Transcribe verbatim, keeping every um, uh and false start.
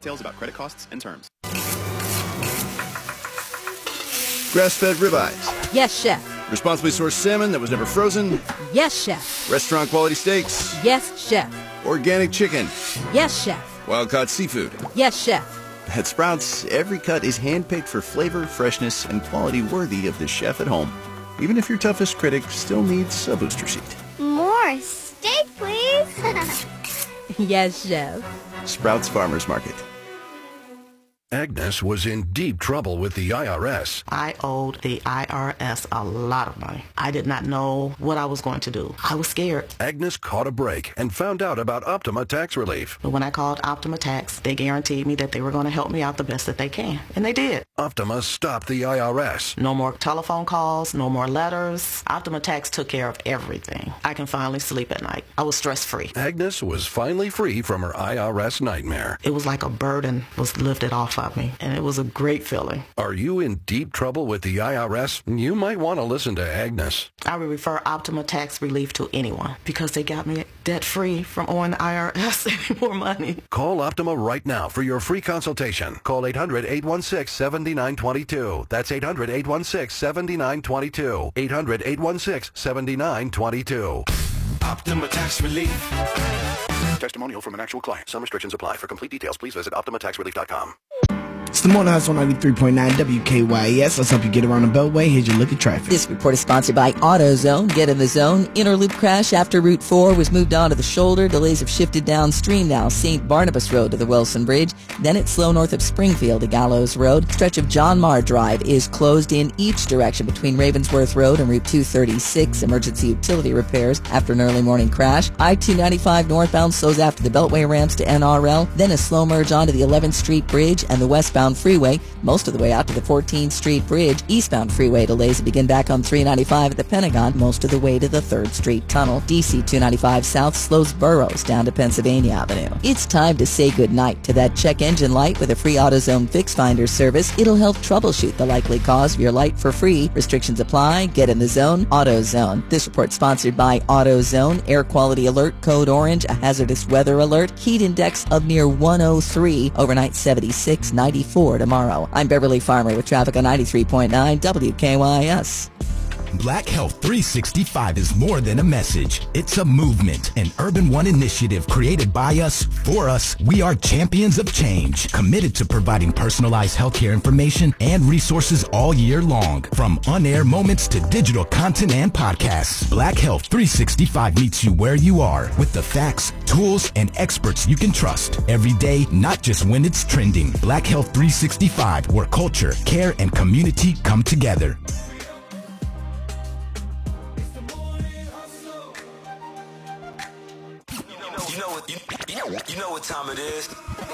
details about credit costs and terms. Grass-fed ribeyes. Yes, chef. Responsibly sourced salmon that was never frozen. Yes, chef. Restaurant quality steaks. Yes, chef. Organic chicken. Yes, chef. Wild-caught seafood. Yes, chef. At Sprouts, every cut is handpicked for flavor, freshness, and quality worthy of the chef at home. Even if your toughest critic still needs a booster seat. More steak, please. Yes, chef. Sprouts Farmers Market. Agnes was in deep trouble with the I R S. I owed the I R S a lot of money. I did not know what I was going to do. I was scared. Agnes caught a break and found out about Optima Tax Relief. But when I called Optima Tax, they guaranteed me that they were going to help me out the best that they can. And they did. Optima stopped the I R S. No more telephone calls, no more letters. Optima Tax took care of everything. I can finally sleep at night. I was stress-free. Agnes was finally free from her I R S nightmare. It was like a burden was lifted off of me, and it was a great feeling. Are you in deep trouble with the I R S? You might want to listen to Agnes. I would refer Optima Tax Relief to anyone because they got me debt-free from owing the I R S any more money. Call Optima right now for your free consultation. Call eight hundred, eight one six, seven nine two two. That's eight hundred, eight one six, seven nine two two. eight hundred, eight one six, seven nine two two. Optima Tax Relief. Testimonial from an actual client. Some restrictions apply. For complete details, please visit optima tax relief dot com. It's the Morning Hustle ninety-three point nine W K Y S. Let's help you get around the Beltway. Here's your look at traffic. This report is sponsored by AutoZone. Get in the zone. Interloop crash after Route four was moved onto the shoulder. Delays have shifted downstream now. Saint Barnabas Road to the Wilson Bridge. Then it's slow north of Springfield to Gallows Road. Stretch of John Marr Drive is closed in each direction between Ravensworth Road and Route two thirty-six. Emergency utility repairs after an early morning crash. I two ninety-five northbound slows after the Beltway ramps to N R L. Then a slow merge onto the eleventh Street Bridge and the westbound freeway, most of the way out to the fourteenth Street Bridge. Eastbound freeway delays begin back on three ninety-five at the Pentagon, most of the way to the third Street Tunnel. D C two ninety-five south slows Burroughs down to Pennsylvania Avenue. It's time to say goodnight to that check engine light with a free AutoZone Fix Finder service. It'll help troubleshoot the likely cause of your light for free. Restrictions apply. Get in the zone. AutoZone. This report sponsored by AutoZone. Air quality alert, code orange, a hazardous weather alert. Heat index of near one oh three. Overnight seventy-six, ninety-four tomorrow. I'm Beverly Farmer with traffic on ninety-three point nine W K Y S. Black Health three sixty-five is more than a message. It's a movement, an Urban One initiative created by us, for us. We are champions of change, committed to providing personalized healthcare information and resources all year long. From on-air moments to digital content and podcasts, Black Health three sixty-five meets you where you are with the facts, tools, and experts you can trust. Every day, not just when it's trending. Black Health three sixty-five, where culture, care, and community come together. You know what, you, you know what time it is?